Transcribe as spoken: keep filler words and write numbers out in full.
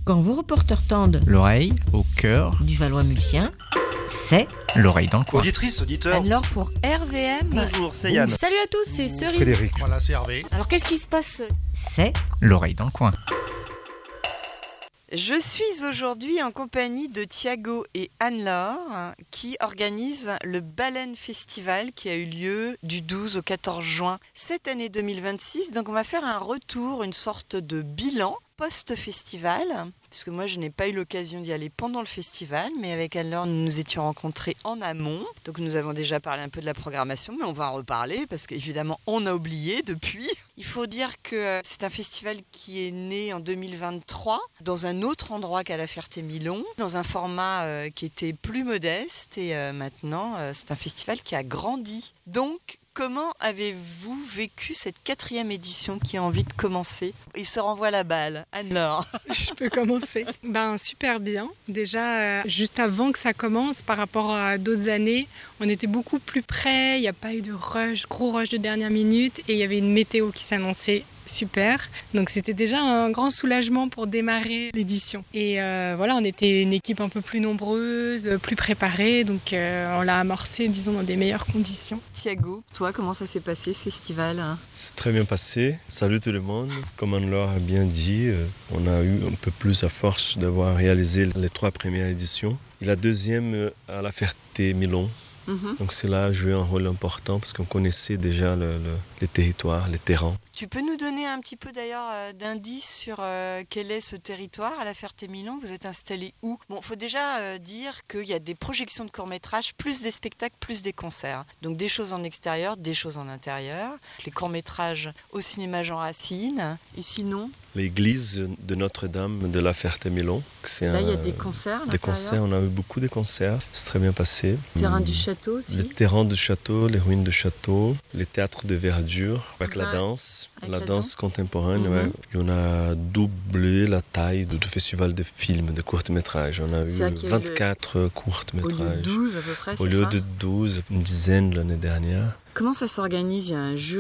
Quand vos reporters tendent L'oreille au cœur du Valois-Mulsien, c'est l'oreille dans le coin. Auditrice, auditeur. Anne-Laure pour R V M. Bonjour, c'est Yann. Salut à tous, c'est Cerise. Frédéric. Voilà, c'est Hervé. Alors qu'est-ce qui se passe? c'est L'oreille dans le coin. Je suis aujourd'hui en compagnie de Thiago et Anne-Laure qui organisent le Baleine Festival qui a eu lieu du douze au quatorze juin cette année deux mille vingt-six. Donc on va faire un retour, une sorte de bilan post-festival, puisque moi je n'ai pas eu l'occasion d'y aller pendant le festival, mais avec Anne-Laure nous nous étions rencontrés en amont. Donc nous avons déjà parlé un peu de la programmation, mais on va en reparler parce qu'évidemment on a oublié depuis. Il faut dire que c'est un festival qui est né en deux mille vingt-trois dans un autre endroit qu'à La Ferté-Milon, dans un format euh, qui était plus modeste et euh, maintenant euh, c'est un festival qui a grandi. Donc comment avez-vous vécu cette quatrième édition qui a envie de commencer? Il se renvoie la balle. Anne-Laure. Je peux commencer. Ben, super bien. Déjà, euh, juste avant que ça commence, par rapport à d'autres années, on était beaucoup plus près. Il n'y a pas eu de rush, gros rush de dernière minute. Et il y avait une météo qui s'annonçait super. Donc c'était déjà un grand soulagement pour démarrer l'édition. Et euh, voilà, on était une équipe un peu plus nombreuse, plus préparée. Donc euh, on l'a amorcé, disons, dans des meilleures conditions. Thiago, toi, comment ça s'est passé ce festival? C'est très bien passé. Salut tout le monde. Comme Anne-Laure a bien dit, on a eu un peu plus à force d'avoir réalisé les trois premières éditions. Et la deuxième à La Ferté-Milon. Mm-hmm. Donc c'est là a joué un rôle important parce qu'on connaissait déjà le, le, les territoires, les terrains. Tu peux nous donner un petit peu d'ailleurs euh, d'indices sur euh, quel est ce territoire à La Ferté-Milon? Vous êtes installé où? Bon, il faut déjà euh, dire qu'il y a des projections de courts-métrages, plus des spectacles, plus des concerts. Donc des choses en extérieur, des choses en intérieur. Les courts-métrages au cinéma Jean Racine. Et sinon? L'église de Notre-Dame de La Ferté-Milon. Là, un, il y a des concerts. Des concerts, on a eu beaucoup de concerts. C'est très bien passé. Le terrain du château aussi. Le terrain du château, les ruines du château, les théâtres de verdure, avec ah, la danse. Avec la, la danse, danse contemporaine, mm-hmm. ouais. On a doublé la taille du festival de films, de courts-métrages. On a eu vingt-quatre le... courts-métrages. Au lieu de douze à peu près, Au lieu de douze, une dizaine l'année dernière. Comment ça s'organise? Il y a un jury